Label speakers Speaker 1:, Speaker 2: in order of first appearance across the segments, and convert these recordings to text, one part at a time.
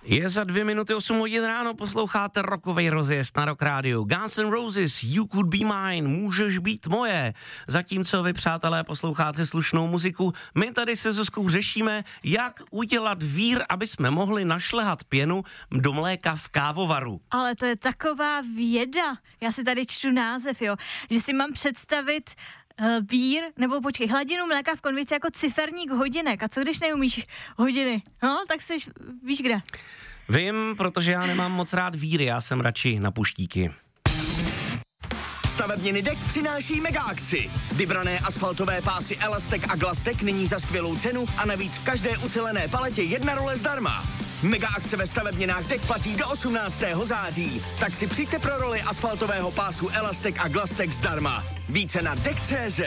Speaker 1: Je za 2:08 ráno, posloucháte rockovej rozjezd na Rock Radio. Guns N' Roses, You Could Be Mine, můžeš být moje. Zatímco vy, přátelé, posloucháte slušnou muziku, my tady se Zuzkou řešíme, jak udělat vír, aby jsme mohli našlehat pěnu do mléka v kávovaru.
Speaker 2: Ale to je taková věda. Já si tady čtu název, jo, že si mám představit vír, nebo počkej, hladinu mléka v konvici jako ciferník hodinek. A co když neumíš hodiny? No, tak jsi, víš kde?
Speaker 1: Vím, protože já nemám moc rád víry, já jsem radši na puštíky.
Speaker 3: Stavebniny Dek přináší mega akci. Vybrané asfaltové pásy Elastek a Glastek nyní za skvělou cenu a navíc v každé ucelené paletě 1 role zdarma. Mega akce ve stavebninách Dek platí do 18. září. Tak si přijďte pro roli asfaltového pásu Elastek a Glastek zdarma. Více na Dek.cz.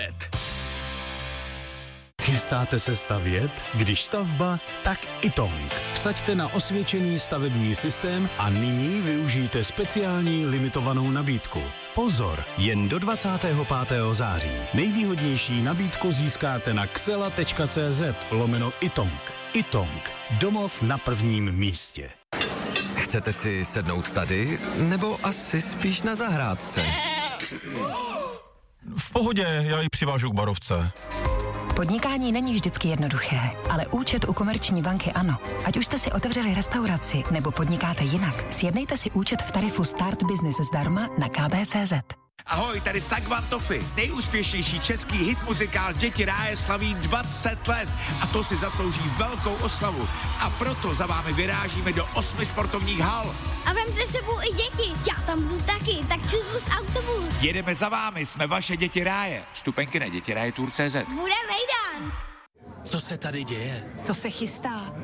Speaker 4: Chystáte se stavět? Když stavba, tak Itong. Vsaďte na osvědčený stavební systém a nyní využijte speciální limitovanou nabídku. Pozor, jen do 25. září. Nejvýhodnější nabídku získáte na xela.cz/Itong. Itong. Domov na prvním místě.
Speaker 5: Chcete si sednout tady, nebo asi spíš na zahrádce?
Speaker 6: V pohodě, já ji přivážu k barovce.
Speaker 7: Podnikání není vždycky jednoduché, ale účet u Komerční banky ano. Ať už jste si otevřeli restauraci nebo podnikáte jinak, sjednejte si účet v tarifu Start Business zdarma na kb.cz.
Speaker 8: Ahoj, tady Sagvan Toffy, nejúspěšnější český hit muzikál Děti ráje slaví 20 let a to si zaslouží velkou oslavu. A proto za vámi vyrážíme do 8 sportovních hal.
Speaker 9: A vemte sebou i děti, já tam budu taky, tak čus autobus.
Speaker 8: Jedeme za vámi, jsme vaše Děti ráje. Vstupenky na dětirajetur.cz.
Speaker 9: Bude vejdan.
Speaker 10: Co se tady děje?
Speaker 7: Co se chystá?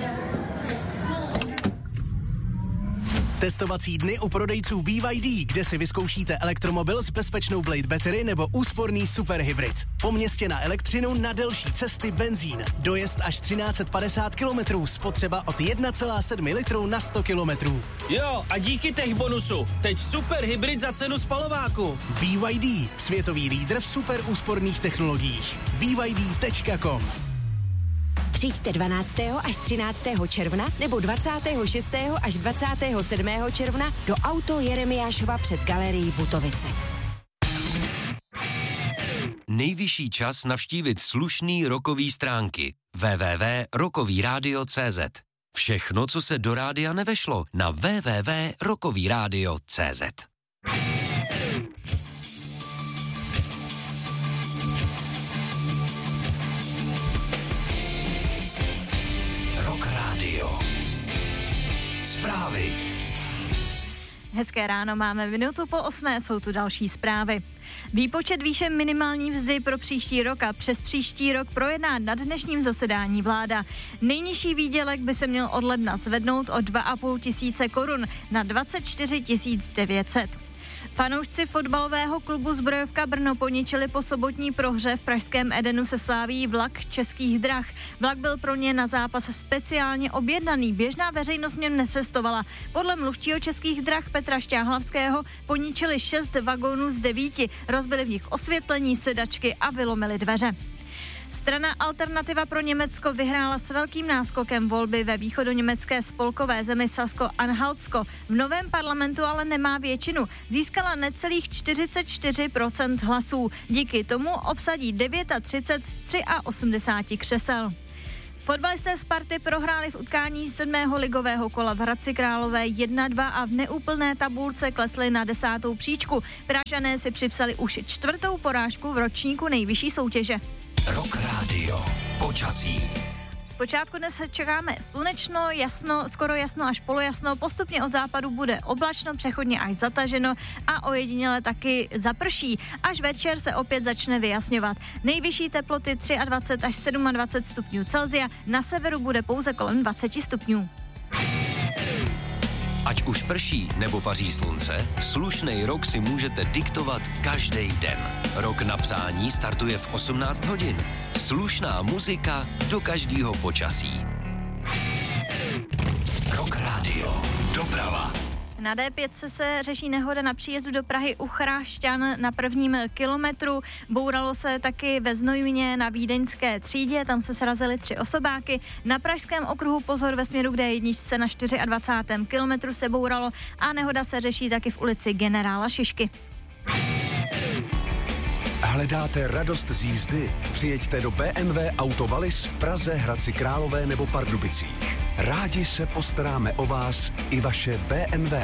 Speaker 3: Testovací dny u prodejců BYD, kde si vyzkoušíte elektromobil s bezpečnou Blade Battery nebo úsporný superhybrid. Po městě na elektřinu, na delší cesty benzín. Dojezd až 1350 km, spotřeba od 1,7 litru na 100 km.
Speaker 10: Jo, a díky tech bonusu, teď super hybrid za cenu spalováku.
Speaker 3: BYD, světový lídr v super úsporných technologiích. BYD.com.
Speaker 11: Přijďte 12. až 13. června nebo 26. až 27. června do Auto Jeremiášova před galerií Butovice.
Speaker 5: Nejvyšší čas navštívit slušný rockový stránky www.rockovyradio.cz. Všechno, co se do rádia nevešlo, na www.rockovyradio.cz. Zprávy.
Speaker 2: Hezké ráno, máme 7:01, jsou tu další zprávy. Výpočet výše minimální mzdy pro příští rok a přes příští rok projedná na dnešním zasedání vláda. Nejnižší výdělek by se měl od ledna zvednout o 2,5 tisíce korun na 24 900. Fanoušci fotbalového klubu Zbrojovka Brno poničili po sobotní prohře v pražském Edenu se Slavií vlak Českých drah. Vlak byl pro ně na zápas speciálně objednaný, běžná veřejnost něm necestovala. Podle mluvčího Českých drah Petra Šťáhlavského poničili 6 vagónů z 9, rozbili v nich osvětlení, sedačky a vylomili dveře. Strana Alternativa pro Německo vyhrála s velkým náskokem volby ve východoněmecké spolkové zemi Sasko-Anhaltsko. V novém parlamentu ale nemá většinu. Získala necelých 44% hlasů. Díky tomu obsadí 39 z 83 křesel. Fotbalisté Sparty prohráli v utkání 7. ligového kola v Hradci Králové 1-2 a v neúplné tabulce klesli na 10. příčku. Pražané si připsali už 4. porážku v ročníku nejvyšší soutěže.
Speaker 5: Rock Radio. Počasí.
Speaker 2: Zpočátku dnes čekáme slunečno, jasno, skoro jasno až polojasno, postupně od západu bude oblačno, přechodně až zataženo a ojediněle taky zaprší. Až večer se opět začne vyjasňovat. Nejvyšší teploty 23 až 27 stupňů Celsia, na severu bude pouze kolem 20 stupňů.
Speaker 5: Ať už prší nebo paří slunce, slušnej rok si můžete diktovat každý den. Rok na psání startuje v 18 hodin. Slušná muzika do každého počasí. Rock Radio. Doprava.
Speaker 2: Na D5 se řeší nehoda na příjezdu do Prahy u Chrášťan na 1. kilometru. Bouralo se taky ve Znojmě na Vídeňské třídě, tam se srazily 3 osobáky. Na pražském okruhu pozor ve směru k D1 na 24. kilometru se bouralo a nehoda se řeší taky v ulici Generála Šišky.
Speaker 12: Hledáte radost z jízdy? Přijeďte do BMW Auto Wallis v Praze, Hradci Králové nebo Pardubicích. Rádi se postaráme o vás i vaše BMW.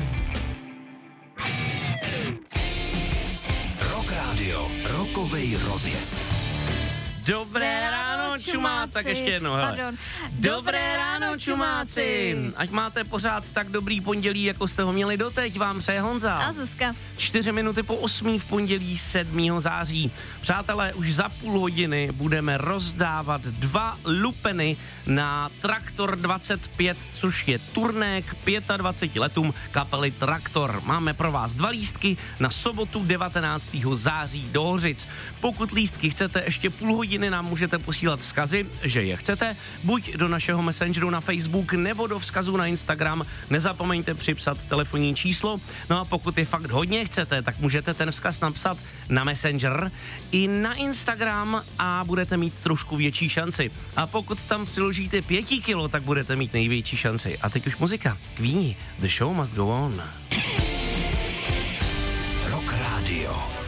Speaker 5: Rock Radio, rokovej rozjezd.
Speaker 1: Dobré ráno, čumáci. Tak ještě jednou, hele. Dobré ráno, čumáci. Ať máte pořád tak dobrý pondělí, jako jste ho měli doteď, vám přeje Honza.
Speaker 2: A Zuzka.
Speaker 1: 4 minuty po 8 v pondělí 7. září. Přátelé, už za půl hodiny budeme rozdávat 2 lupeny na Traktor 25, což je turné k 25 letům kapely Traktor. Máme pro vás 2 lístky na sobotu 19. září do Hořic. Pokud lístky chcete ještě půl hodiny, nám můžete posílat vzkazy, že je chcete, buď do našeho messengeru na Facebook nebo do vzkazu na Instagram. Nezapomeňte připsat telefonní číslo. No a pokud je fakt hodně chcete, tak můžete ten vzkaz napsat na Messenger i na Instagram a budete mít trošku větší šanci. A pokud tam přiložíte 5 kilo, tak budete mít největší šanci. A teď už muzika. Queenie, The Show Must Go On.
Speaker 5: Rock Radio.